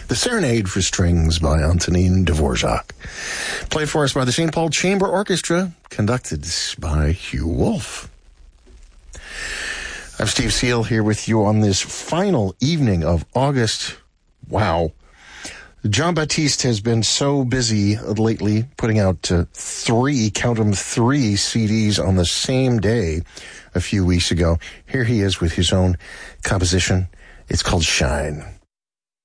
The Serenade for Strings by Antonin Dvorak. Played for us by the St. Paul Chamber Orchestra, conducted by Hugh Wolf. I'm Steve Seal here with you on this final evening of August. Wow. John Baptiste has been so busy lately putting out three CDs on the same day a few weeks ago. Here he is with his own composition. It's called Shine.